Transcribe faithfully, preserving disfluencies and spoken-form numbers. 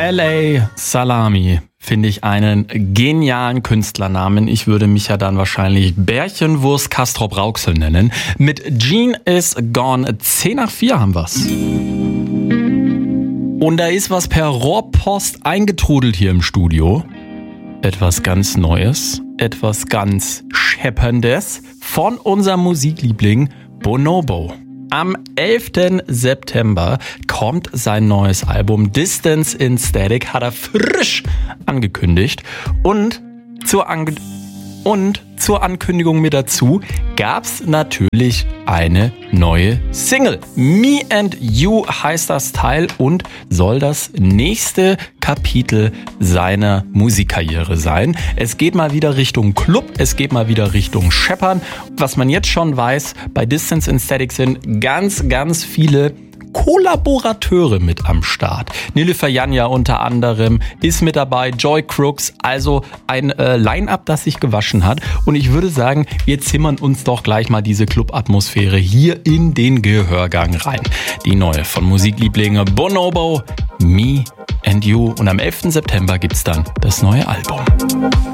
L A Salami finde ich einen genialen Künstlernamen. Ich würde mich ja dann wahrscheinlich Bärchenwurst Castrop Rauxel nennen. Mit Gene is Gone. zehn nach vier haben wir's. Und da ist was per Rohrpost eingetrudelt hier im Studio. Etwas ganz Neues, etwas ganz Schepperndes von unserem Musikliebling Bonobo. Am elften September kommt sein neues Album Distance in Static, hat er frisch angekündigt. Und zur, Ange- und zur Ankündigung mit dazu gab's natürlich eine neue Single. Me and You heißt das Teil und soll das nächste Kapitel seiner Musikkarriere sein. Es geht mal wieder Richtung Club, es geht mal wieder Richtung Scheppern. Was man jetzt schon weiß, bei Distance in Static sind ganz, ganz viele Kollaborateure mit am Start. Nilüfer Janja unter anderem ist mit dabei, Joy Crooks, also ein äh, Line-Up, das sich gewaschen hat. Und ich würde sagen, wir zimmern uns doch gleich mal diese Club-Atmosphäre hier in den Gehörgang rein. Die neue von Musiklieblinge Bonobo, Me and You. Und am elften September gibt's dann das neue Album.